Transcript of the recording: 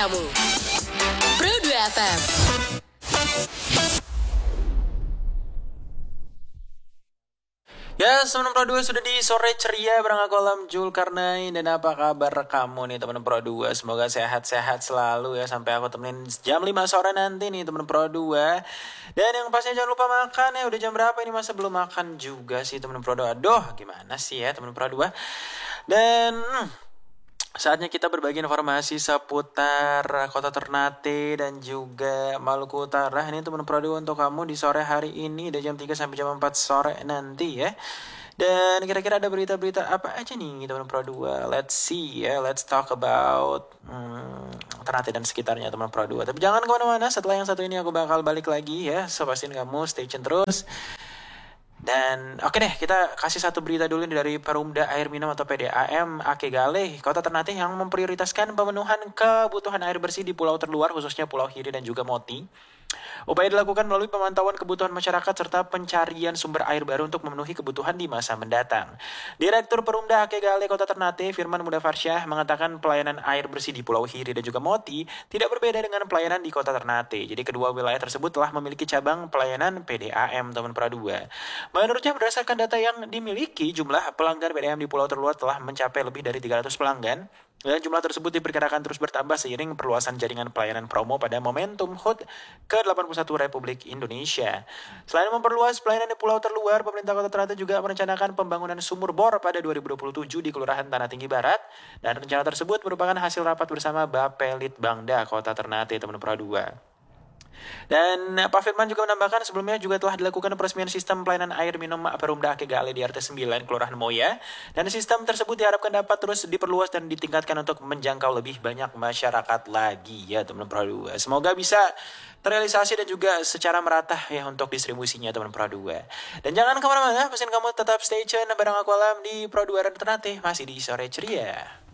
kamu. Pro 2 FM. Ya, teman Pro 2 sudah di sore ceria bareng aku Alam Julkarnain. Dan apa kabar kamu nih teman Pro 2? Semoga sehat-sehat selalu ya sampai aku temenin jam 5 sore nanti nih teman Pro 2. Dan yang pastinya jangan lupa makan ya. Udah jam berapa ini masa belum makan juga sih teman Pro 2? Aduh, gimana sih ya teman Pro 2? Dan saatnya kita berbagi informasi seputar Kota Ternate dan juga Maluku Utara. Ini teman Pro 2 untuk kamu di sore hari ini dari jam 3 sampai jam 4 sore nanti ya. Dan kira-kira ada berita-berita apa aja nih teman Pro 2? Let's see ya, let's talk about Ternate dan sekitarnya teman Pro 2. Tapi jangan kemana-mana, setelah yang satu ini aku bakal balik lagi ya. So pastiin kamu stay tune terus. Dan oke deh, kita kasih satu berita dulu nih dari Perumda Air Minum atau PDAM Ake Gale, Kota Ternate yang memprioritaskan pemenuhan kebutuhan air bersih di pulau terluar khususnya Pulau Hiri dan juga Moti. Upaya dilakukan melalui pemantauan kebutuhan masyarakat serta pencarian sumber air baru untuk memenuhi kebutuhan di masa mendatang. Direktur Perumda Ake Gale Kota Ternate, Firman Mudafarsyah, mengatakan pelayanan air bersih di Pulau Hiri dan juga Moti tidak berbeda dengan pelayanan di Kota Ternate. Jadi kedua wilayah tersebut telah memiliki cabang pelayanan PDAM teman Pro 2. Menurutnya berdasarkan data yang dimiliki, jumlah pelanggan PDAM di Pulau Terluar telah mencapai lebih dari 300 pelanggan. Dan jumlah tersebut diperkirakan terus bertambah seiring perluasan jaringan pelayanan promo pada momentum HUT ke-81 Republik Indonesia. Selain memperluas pelayanan di Pulau Terluar, pemerintah Kota Ternate juga merencanakan pembangunan sumur bor pada 2027 di Kelurahan Tanah Tinggi Barat. Dan rencana tersebut merupakan hasil rapat bersama Bapelitbangda Kota Ternate teman Pro 2. Dan Pak Firman juga menambahkan sebelumnya juga telah dilakukan peresmian sistem pelayanan air minum Perumda Ake Gale di RT 9 Kelurahan Moya. Dan sistem tersebut diharapkan dapat terus diperluas dan ditingkatkan untuk menjangkau lebih banyak masyarakat lagi ya teman Pro 2. Semoga bisa terrealisasi dan juga secara merata ya untuk distribusinya teman Pro 2. Dan jangan kemana-mana, pesan kamu tetap stay tune bareng aku Alam di Pro 2 dan Ternate masih di sore ceria.